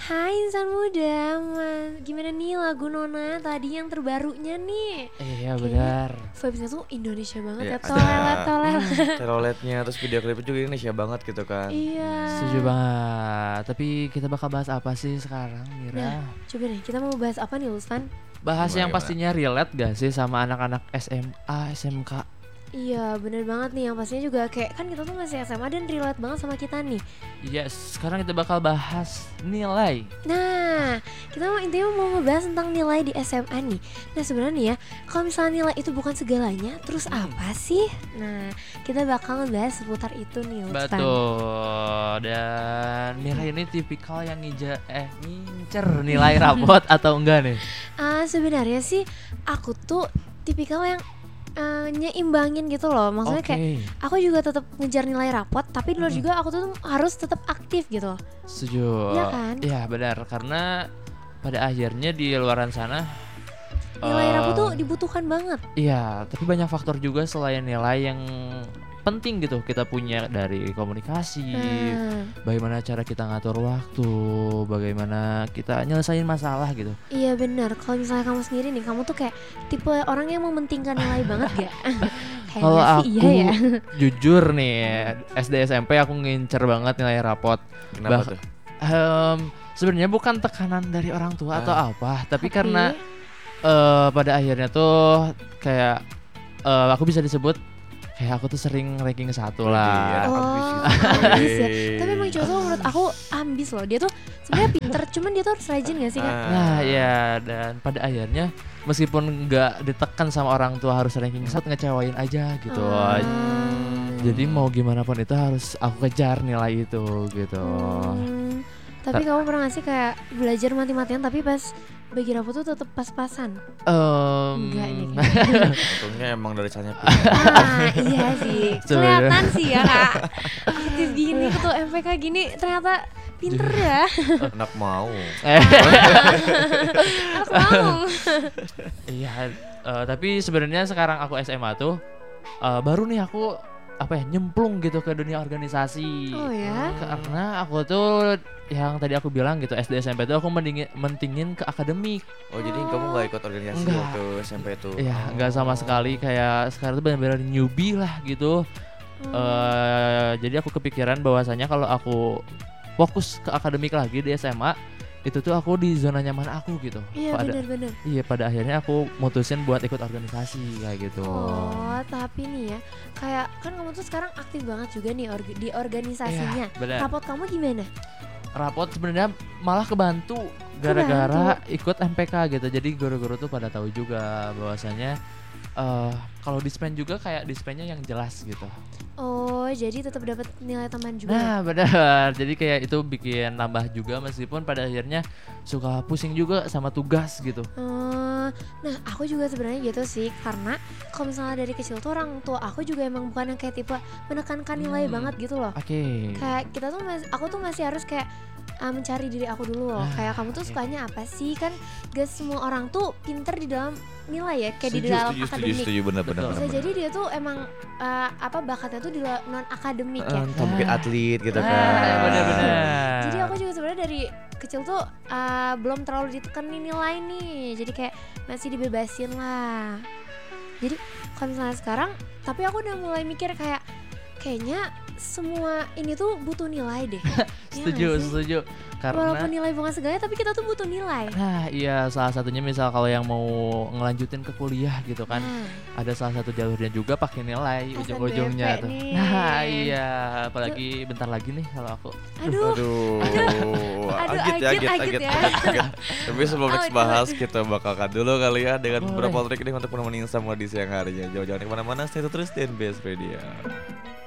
Hai insan muda, gimana nih lagu Nona tadi yang terbarunya nih? Iya Kayaknya benar. vibes-nya tuh Indonesia banget Iya, ya, ada tolelet-tolelet. teloletnya, terus video klipnya juga Indonesia banget gitu kan. Iya. Setuju banget. Tapi kita bakal bahas apa sih sekarang, Nah, Mira? coba deh kita mau bahas apa nih Ulsan? Bahas yang Gimana? pastinya relate gak sih sama anak-anak SMA, SMK? Iya bener banget nih, yang pastinya juga kayak kan kita tuh masih SMA dan relate banget sama kita nih. Yes, sekarang kita bakal bahas nilai. Nah, kita intinya mau ngebahas tentang nilai di SMA nih. Nah sebenarnya nih ya, kalau misalnya nilai itu bukan segalanya, terus apa sih? Nah, kita bakal ngebahas seputar itu nih Ulsan. Betul. Dan Mira ini tipikal yang ngincer nilai rapot atau enggak nih? Sebenarnya sih aku tuh tipikal yang nyeimbangin gitu loh. Maksudnya kayak aku juga tetap ngejar nilai rapot, tapi di luar juga aku tuh harus tetap aktif gitu. Setuju. Iya kan? Iya benar, karena pada akhirnya di luaran sana Nilai rapot tuh dibutuhkan banget. iya, tapi banyak faktor juga selain nilai yang penting gitu kita punya, dari komunikasi, bagaimana cara kita ngatur waktu, bagaimana kita nyelesain masalah gitu. Iya benar. Kalau misalnya kamu sendiri nih, kamu tuh kayak tipe orang yang mementingkan nilai banget gak? Kalau Kayaknya sih aku iya ya. jujur nih, SD SMP aku ngincer banget nilai rapot. Kenapa tuh? Sebenarnya bukan tekanan dari orang tua atau apa, tapi karena pada akhirnya tuh kayak aku bisa disebut kayak aku tuh sering ranking 1 lah. Ambis ya. Tapi emang cowok tuh menurut aku ambis loh. Dia tuh sebenarnya pinter, cuman dia tuh harus rajin gak sih kan? Nah ya, dan pada akhirnya meskipun nggak ditekan sama orang tua harus ranking 1, ngecewain aja gitu. Jadi mau gimana pun itu harus aku kejar nilai itu gitu. Tapi kamu pernah gak sih kayak belajar mati-matian tapi pas bagi rapot tuh tetap pas-pasan? Enggak nih kayaknya. Untungnya emang dari sananya Iya sih. Kelihatan sih ya kak. Aktif gini, ketua MPK gini ternyata pinter ya. anak mau. Anak mau. Iya, tapi sebenarnya sekarang aku SMA tuh baru nih aku nyemplung gitu ke dunia organisasi. Oh ya? Karena aku tuh yang tadi aku bilang gitu, SD SMP tuh aku mentingin ke akademik. Oh jadi kamu nggak ikut organisasi Enggak. waktu SMP tuh? Iya, nggak sama sekali, kayak sekarang tuh benar-benar newbie lah gitu. Jadi aku kepikiran bahwasanya kalau aku fokus ke akademik lagi di SMA, itu tuh aku di zona nyaman aku gitu. Iya benar-benar. Iya, pada akhirnya aku mutusin buat ikut organisasi kayak gitu. Oh tapi nih ya, kayak kan kamu tuh sekarang aktif banget juga nih di organisasinya. Iya, benar. Rapot kamu gimana? Rapot sebenarnya malah kebantu gara-gara ikut MPK gitu. Jadi guru-guru tuh pada tahu juga bahwasanya kalau dispen juga kayak dispennya yang jelas gitu. Oh jadi tetap dapat nilai tambahan juga. Nah benar, jadi kayak itu bikin nambah juga meskipun pada akhirnya suka pusing juga sama tugas gitu. Nah aku juga sebenarnya gitu sih, karena kalau misalnya dari kecil tuh orang tua aku juga emang bukan yang kayak tipe menekankan nilai banget gitu loh. Oke. Kayak kita tuh aku tuh masih harus kayak mencari diri aku dulu loh. Kayak kamu tuh sukanya apa sih? Kan gak semua orang tuh pinter di dalam nilai ya, kayak di dalam akademik. Setuju bener-bener. Bisa jadi dia tuh emang bakatnya tuh di non akademik ya. Atau mungkin atlet gitu kan. Benar-benar. Jadi aku juga sebenarnya dari kecil tuh belum terlalu ditekanin nilai nih. Jadi kayak masih dibebasin lah. Jadi kalau misalnya sekarang, tapi aku udah mulai mikir kayaknya semua ini tuh butuh nilai deh. Setuju. Karena walaupun nilai bukan segalanya, tapi kita tuh butuh nilai. nah iya, salah satunya misal kalau yang mau ngelanjutin ke kuliah gitu kan, ada salah satu jalurnya juga pakai nilai ujung-ujungnya tuh. nih. Nah iya, apalagi bentar lagi nih kalau aku. Aduh, agit ya. Tapi sebelum next bahas, kita bakalkan dulu kali ya dengan beberapa trik nih untuk menemani sama di siang harinya. Jangan kemana-mana, stay terus di NBS Radio.